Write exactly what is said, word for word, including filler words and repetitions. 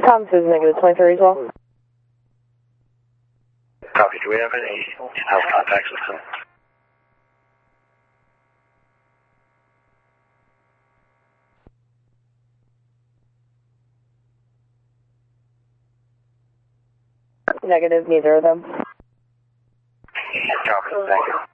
Tom says negative twenty-three as well. Copy. Do we have any in-house contacts with them? Negative, neither of them. Copy. Thank you.